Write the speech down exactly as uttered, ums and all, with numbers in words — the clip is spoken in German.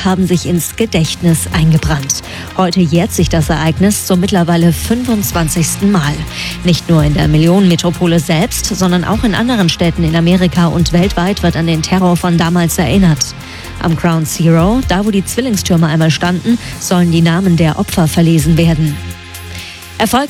Tag haben sich ins Gedächtnis eingebrannt. Heute jährt sich das Ereignis zum mittlerweile fünfundzwanzigsten Mal. Nicht nur in der Millionenmetropole selbst, sondern auch in anderen Städten in Amerika und weltweit wird an den Terror von damals erinnert. Am Ground Zero, da wo die Zwillingstürme einmal standen, sollen die Namen der Opfer verlesen werden. Erfolg